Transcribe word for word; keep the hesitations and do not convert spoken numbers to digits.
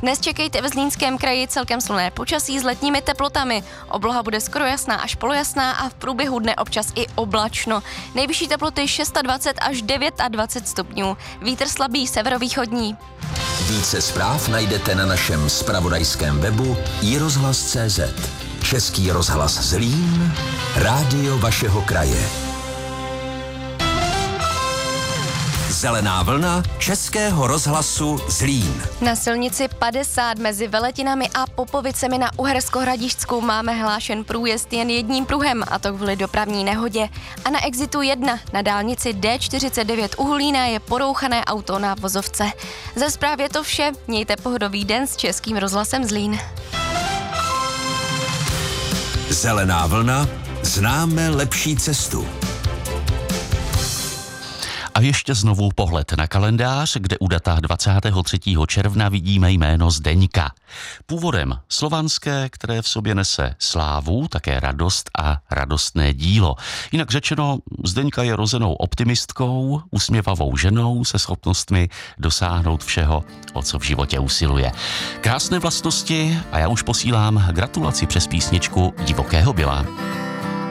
Dnes čekejte ve Zlínském kraji celkem slunné počasí s letními teplotami. Obloha bude skoro jasná až polojasná a v průběhu dne občas i oblačno. Nejvyšší teploty dvacet šest až dvacet devět stupňů. Vítr slabý severovýchodní. Více zpráv najdete na našem zpravodajském webu i rozhlas tečka cé zet. Český rozhlas Zlín, rádio vašeho kraje. Zelená vlna Českého rozhlasu Zlín. Na silnici padesát mezi Veletinami a Popovicemi na Uhersko-Hradišťsku máme hlášen průjezd jen jedním pruhem, a to kvůli dopravní nehodě. A na exitu jedna na dálnici D čtyřicet devět u Hulína je porouchané auto na vozovce. Ze zpráv je to vše, mějte pohodový den s Českým rozhlasem Zlín. Zelená vlna, známe lepší cestu. A ještě znovu pohled na kalendář, kde u data dvacátého třetího června vidíme jméno Zdeňka. Původem slovanské, které v sobě nese slávu, také radost a radostné dílo. Jinak řečeno, Zdeňka je rozenou optimistkou, usměvavou ženou se schopnostmi dosáhnout všeho, o co v životě usiluje. Krásné vlastnosti a já už posílám gratulaci přes písničku Divokého Byla.